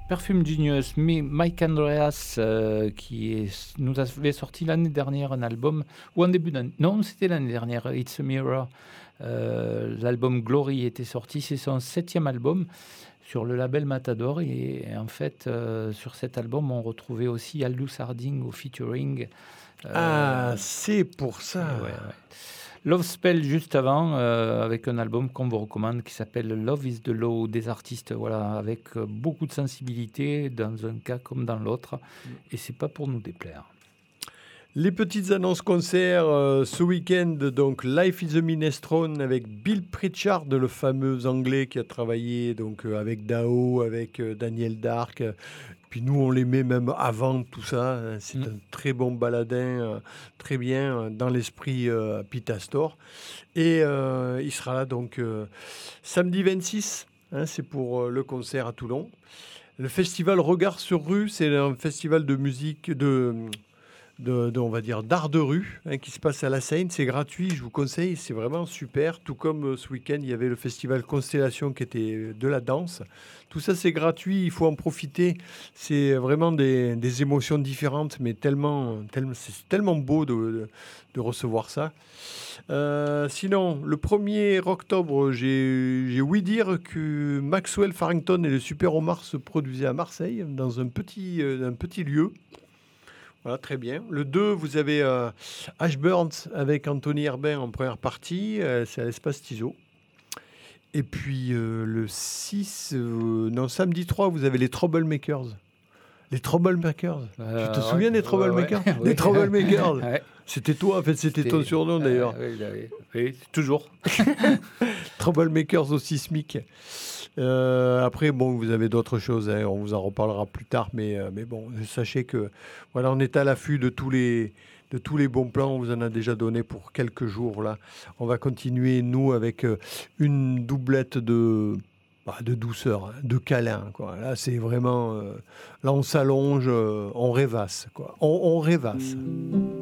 Perfume Genius, Mike Andreas, nous avait sorti l'année dernière un album, ou en début d'année, non, c'était l'année dernière, It's a Mirror. L'album Glory était sorti, c'est son 7e album sur le label Matador. Et en fait, sur cet album, on retrouvait aussi Aldous Harding au featuring. C'est pour ça. Ouais. Love Spell juste avant, avec un album qu'on vous recommande qui s'appelle Love is the Law, des artistes avec beaucoup de sensibilité dans un cas comme dans l'autre, et c'est pas pour nous déplaire. Les petites annonces concerts ce week-end, donc Life is a Minestrone avec Bill Pritchard, le fameux anglais qui a travaillé donc avec Dao, avec Daniel Dark. Puis nous, on les met même avant tout ça. C'est un très bon baladin, très bien dans l'esprit Pete Astor. Et il sera là donc samedi 26, c'est pour le concert à Toulon. Le festival Regard sur rue, c'est un festival de musique, on va dire d'art de rue qui se passe à la Seine. C'est gratuit, je vous conseille, c'est vraiment super. Tout comme ce week-end, il y avait le festival Constellation qui était de la danse. Tout ça, c'est gratuit, il faut en profiter. C'est vraiment des émotions différentes, mais c'est tellement beau de recevoir ça. Sinon, le 1er octobre, j'ai ouï dire que Maxwell Farrington et le Super Omar se produisaient à Marseille, dans un petit lieu. Voilà, très bien. Le 2, vous avez Ashburns avec Anthony Herbin en première partie. C'est à l'Espace Tiso. Et puis le 6, samedi 3, vous avez les Troublemakers. Les Troublemakers. Tu te souviens des Troublemakers? Ouais. Les Troublemakers. Ouais. C'était toi, en fait, c'était ton surnom d'ailleurs. Oui, toujours. Troublemakers au Sismic. Après, bon, vous avez d'autres choses, on vous en reparlera plus tard, mais bon, sachez que voilà, on est à l'affût de tous les bons plans. On vous en a déjà donné pour quelques jours là. On va continuer nous avec une doublette de douceur, de câlin, quoi. Là, c'est vraiment là, on s'allonge, on rêvasse, quoi. On rêvasse.